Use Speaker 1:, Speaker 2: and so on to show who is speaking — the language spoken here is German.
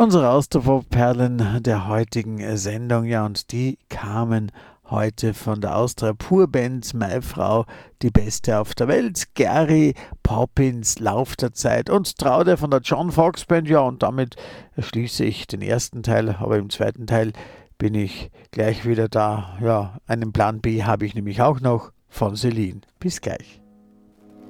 Speaker 1: Unsere Austropop-Perlen der heutigen Sendung, ja, und die kamen heute von der Austria Pur Band, meine Frau, die beste auf der Welt, Gary, Poppins, Lauf der Zeit und Traude von der John Fox Band, ja, und damit schließe ich den ersten Teil, aber im zweiten Teil bin ich gleich wieder da, ja, einen Plan B habe ich nämlich auch noch von Celine. Bis gleich.